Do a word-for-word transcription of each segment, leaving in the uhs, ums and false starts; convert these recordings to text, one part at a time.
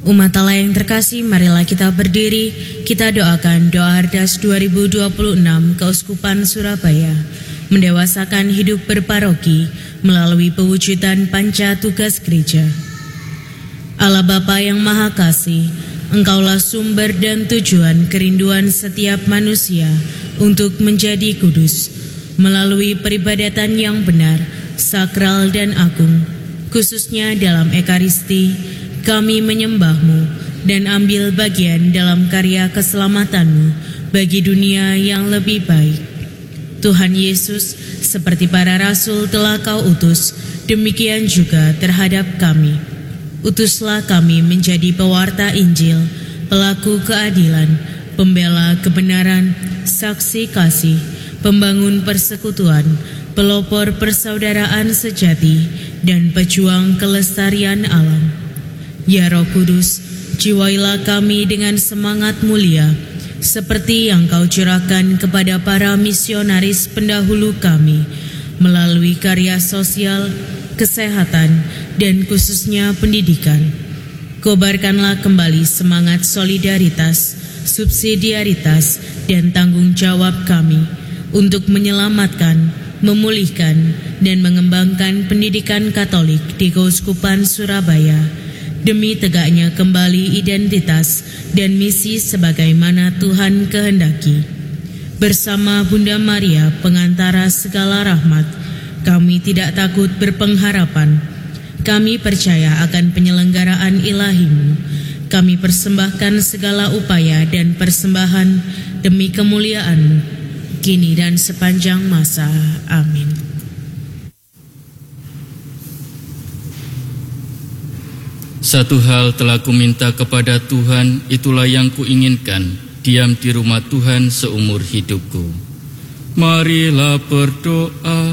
Umat Allah yang terkasih, marilah kita berdiri, kita doakan doa Hardas dua ribu dua puluh enam Keuskupan Surabaya, mendewasakan hidup berparoki melalui pewujudan panca tugas gereja. Allah Bapa yang Maha Kasih, Engkaulah sumber dan tujuan kerinduan setiap manusia untuk menjadi kudus, melalui peribadatan yang benar, sakral dan agung, khususnya dalam Ekaristi. Kami menyembah-Mu dan ambil bagian dalam karya keselamatan-Mu bagi dunia yang lebih baik. Tuhan Yesus, seperti para rasul telah Kau utus, demikian juga terhadap kami. Utuslah kami menjadi pewarta Injil, pelaku keadilan, pembela kebenaran, saksi kasih, pembangun persekutuan, pelopor persaudaraan sejati, dan pejuang kelestarian alam. Ya Roh Kudus, jiwailah kami dengan semangat mulia, seperti yang Kau curahkan kepada para misionaris pendahulu kami, melalui karya sosial, kesehatan, dan khususnya pendidikan. Kobarkanlah kembali semangat solidaritas, subsidiaritas, dan tanggung jawab kami untuk menyelamatkan, memulihkan, dan mengembangkan pendidikan Katolik di Keuskupan Surabaya, demi tegaknya kembali identitas dan misi sebagaimana Tuhan kehendaki. Bersama Bunda Maria, pengantara segala rahmat, kami tidak takut berpengharapan. Kami percaya akan penyelenggaraan ilahi-Mu. Kami persembahkan segala upaya dan persembahan demi kemuliaan-Mu, kini dan sepanjang masa. Amin. Satu hal telah kuminta kepada Tuhan, itulah yang kuinginkan, diam di rumah Tuhan seumur hidupku. Marilah berdoa.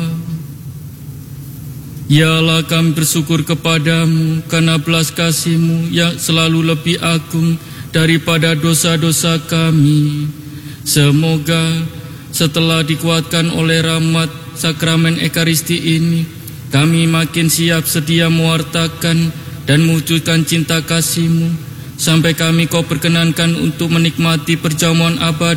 Ya Allah, kami bersyukur kepadamu karena belas kasih-Mu yang selalu lebih agung daripada dosa-dosa kami. Semoga setelah dikuatkan oleh rahmat sakramen Ekaristi ini, kami makin siap sedia mewartakan dan mewujudkan cinta kasih-Mu, sampai kami Kau perkenankan untuk menikmati perjamuan abadi